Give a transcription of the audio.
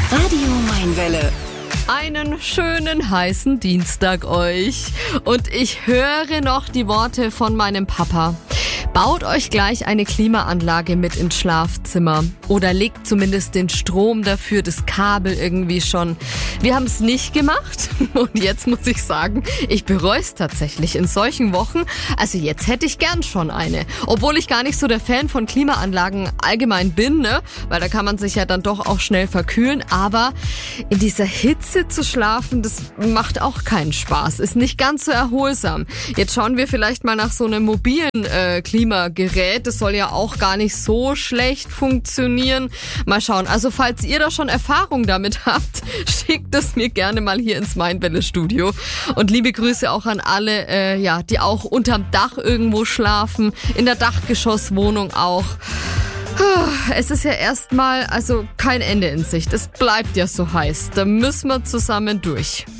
Radio Mainwelle. Einen schönen heißen Dienstag euch. Und ich höre noch die Worte von meinem Papa. Baut euch gleich eine Klimaanlage mit ins Schlafzimmer. Oder legt zumindest den Strom dafür, das Kabel irgendwie schon. Wir haben es nicht gemacht. Und jetzt muss ich sagen, ich bereue es tatsächlich in solchen Wochen. Also jetzt hätte ich gern schon eine. Obwohl ich gar nicht so der Fan von Klimaanlagen allgemein bin, ne? Weil da kann man sich ja dann doch auch schnell verkühlen. Aber in dieser Hitze zu schlafen, das macht auch keinen Spaß. Ist nicht ganz so erholsam. Jetzt schauen wir vielleicht mal nach so einem mobilen Klimagerät. Das soll ja auch gar nicht so schlecht funktionieren. Mal schauen. Also falls ihr da schon Erfahrung damit habt, schickt es mir gerne mal hier ins Mainwelle-Studio. Und liebe Grüße auch an alle, die auch unterm Dach irgendwo schlafen, in der Dachgeschosswohnung auch. Es ist ja erstmal kein Ende in Sicht. Es bleibt ja so heiß. Da müssen wir zusammen durch.